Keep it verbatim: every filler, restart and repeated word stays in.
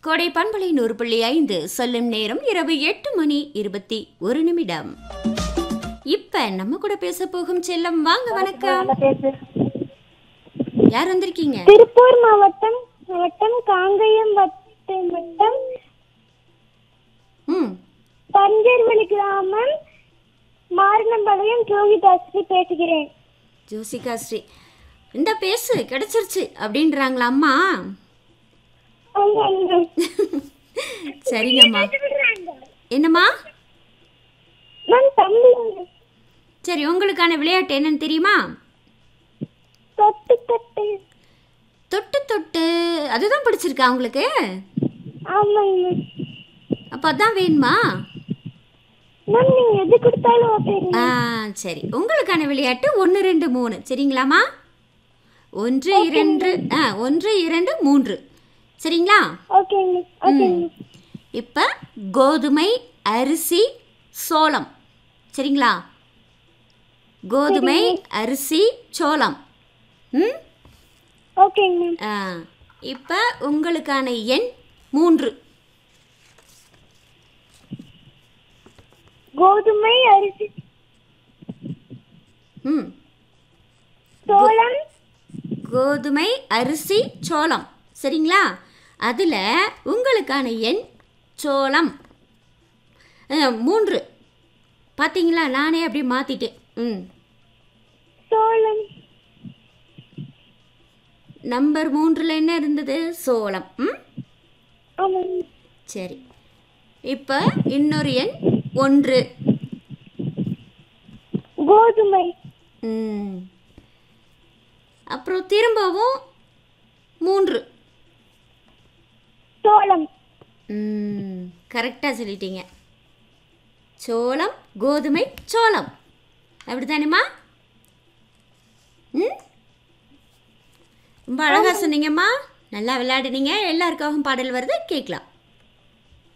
கோடை பண்பலை நூறு புள்ளி ஐந்து சொல்லும் நேரம் இரவு எட்டு மணி இருபத்தி ஒரு நிமிடம். இப்ப நம்ம கூட பேச போகும் செல்லம் வாங்க. வணக்கம். யார் வந்திருக்கீங்க? திருப்பூர் மாவட்டம் மாவட்டம் காங்கயம் வட்டம் ம் பஞ்சர்வெளி கிராமம் மாரணம்பாளையம் ஜோகிதாஸ்ரீ பேசுகிறேன். ஜோசிகா ஸ்ரீ, இந்த பேசு கிடைச்சிருச்சு அப்படின்றாங்களா அம்மா? சரிங்கம்மா. என்னம்மா? சரி, உங்களுக்கான விளையாட்டு என்னன்னு தெரியுமா? தொட்டு தொட்டு தொட்டு தொட்டு அதுதான் பிடிச்சிருக்கா உங்களுக்கு? ஆமாங்க. அப்போ அதான் வேணுமா? மேம் நீங்க எது கொடுத்தாலும் ஓகே. ஆ சரி, உங்களுக்கான விளையாட்டு ஒன்று ரெண்டு மூணு சரிங்களாம்மா? ஒன்று இரண்டு ஆ ஒன்று இரண்டு மூன்று சரிங்களா? ஓகேங்க. ஓகேங்க. இப்போ கோதுமை, அரிசி, சோளம் சரிங்களா? கோதுமை, அரிசி, சோளம். ம் ஓகேங்க. ஆ இப்போ உங்களுக்கான எண் மூன்று. கோதுமை, அரிசி, ம் சோளம். கோதுமை, அரிசி, சோளம் சரிங்களா? அதில் உங்களுக்கான எண் சோளம் மூன்று. பார்த்தீங்களா, நானே அப்படியே மாற்றிட்டேன். ம் சோளம் நம்பர் மூன்றில் என்ன இருந்தது? சோளம். ம் ஆமாங்க. சரி, இப்போ இன்னொரு எண் ஒன்று. கோதுமை. ம் அப்புறம் திரும்பவும் மூன்று. சோளம். ம் கரெக்டாக சொல்லிட்டீங்க. சோளம், கோதுமை, சோளம் அப்படி தானேம்மா? ம் ரொம்ப அழகாக சொன்னீங்கம்மா. நல்லா விளையாடுனீங்க. எல்லாருக்காகவும் பாடல் வருது, கேட்கலாம்.